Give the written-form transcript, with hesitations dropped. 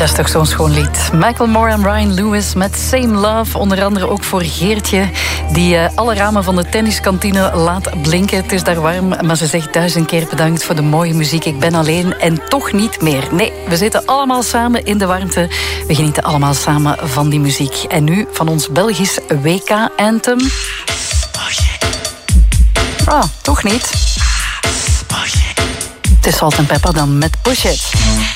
Dat is toch zo'n schoon lied. Macklemore en Ryan Lewis met Same Love. Onder andere ook voor Geertje, die alle ramen van de tenniskantine laat blinken. Het is daar warm, maar ze zegt 1000 keer bedankt voor de mooie muziek. Ik ben alleen en toch niet meer. Nee, we zitten allemaal samen in de warmte. We genieten allemaal samen van die muziek. En nu van ons Belgisch WK-anthem. Ah, toch niet. Het is Salt en Pepper dan met Push It.